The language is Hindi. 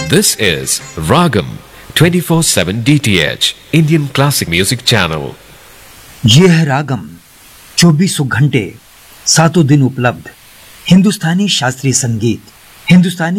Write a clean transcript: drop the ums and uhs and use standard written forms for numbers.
This is Ragam 24/7 DTH Indian Classic Music Channel. ये है रागम, 24 घंटे 7 दिन उपलब्ध हिंदुस्तानी शास्त्रीय संगीत, हिंदुस्तानी